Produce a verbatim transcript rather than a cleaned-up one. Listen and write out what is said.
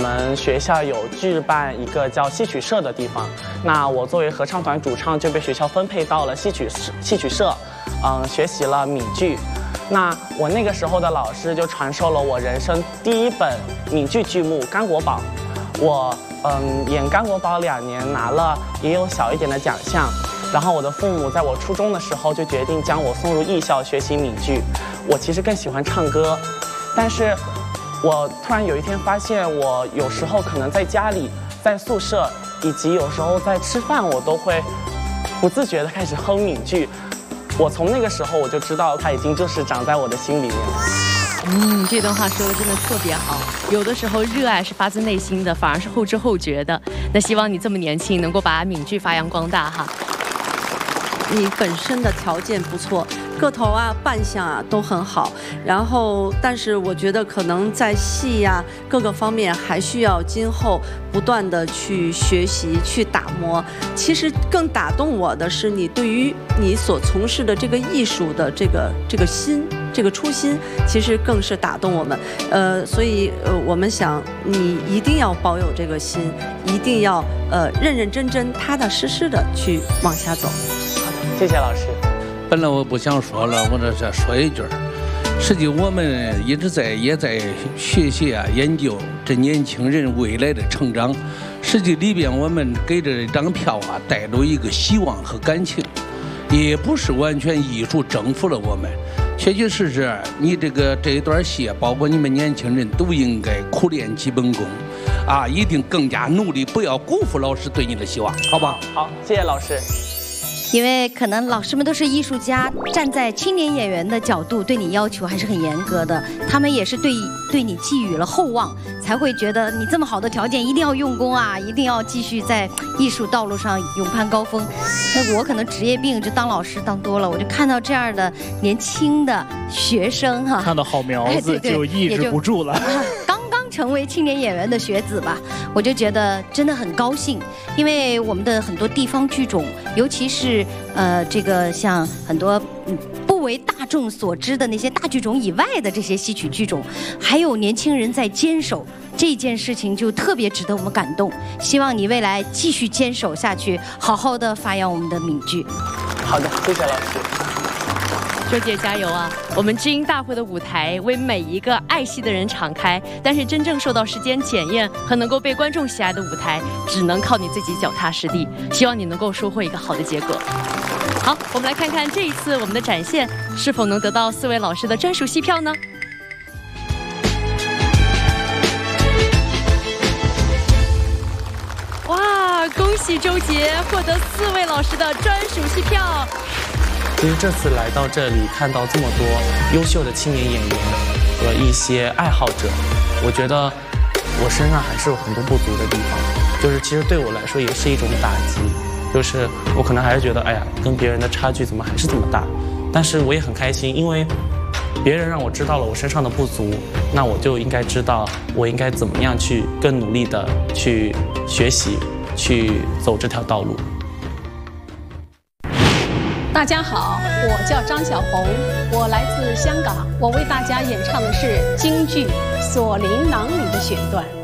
们学校有举办一个叫戏曲社的地方，那我作为合唱团主唱就被学校分配到了戏曲戏曲社，嗯，学习了闽剧。那我那个时候的老师就传授了我人生第一本闽剧剧目《甘国宝》，我嗯演《甘国宝》两年，拿了也有小一点的奖项。然后我的父母在我初中的时候就决定将我送入艺校学习闽剧。我其实更喜欢唱歌，但是我突然有一天发现，我有时候可能在家里、在宿舍，以及有时候在吃饭，我都会不自觉地开始哼闽剧。我从那个时候我就知道，它已经就是长在我的心里面了。 嗯，这段话说的真的特别好。有的时候热爱是发自内心的，反而是后知后觉的。那希望你这么年轻，能够把闽剧发扬光大哈。 你本身的条件不错，个头啊、扮相啊都很好，然后但是我觉得可能在戏呀、啊、各个方面还需要今后不断的去学习、去打磨。其实更打动我的是你对于你所从事的这个艺术的这个这个心。这个初心其实更是打动我们，呃，所以呃，我们想你一定要保有这个心，一定要呃认认真真、踏踏实实的去往下走。 好的，谢谢老师。 本来我不想说了，我这是说一句儿。实际我们一直在也在学习啊，研究这年轻人未来的成长。实际里边我们给这张票啊，带入一个希望和感情，也不是完全艺术征服了我们。确确实实，你这个这一段戏，包括你们年轻人都应该苦练基本功，啊，一定更加努力，不要辜负老师对你的希望，好吧？ 好，谢谢老师。 因为可能老师们都是艺术家，站在青年演员的角度对你要求还是很严格的，他们也是对对你寄予了厚望，才会觉得你这么好的条件一定要用功啊，一定要继续在艺术道路上勇攀高峰。那我可能职业病就当老师当多了，我就看到这样的年轻的学生哈、啊， 看到好苗子、哎、就抑制不住了。 刚刚成为青年演员的学子吧，我就觉得真的很高兴，因为我们的很多地方剧种，尤其是呃这个像很多嗯不为大众所知的那些大剧种以外的这些戏曲剧种，还有年轻人在坚守。这件事情就特别值得我们感动，希望你未来继续坚守下去，好好的发扬我们的闽剧。 好的，谢谢老师。 周姐加油啊！我们知音大会的舞台为每一个爱戏的人敞开，但是真正受到时间检验和能够被观众喜爱的舞台，只能靠你自己脚踏实地。希望你能够收获一个好的结果。好，我们来看看这一次我们的展现是否能得到四位老师的专属戏票呢？哇，恭喜周杰获得四位老师的专属戏票。 其实这次来到这里，看到这么多优秀的青年演员和一些爱好者，我觉得我身上还是有很多不足的地方，就是其实对我来说也是一种打击，就是我可能还是觉得，哎呀，跟别人的差距怎么还是这么大？但是我也很开心，因为别人让我知道了我身上的不足，那我就应该知道我应该怎么样去更努力的去学习，去走这条道路。 大家好，我叫张小红，我来自香港，我为大家演唱的是京剧《锁麟囊》里的选段。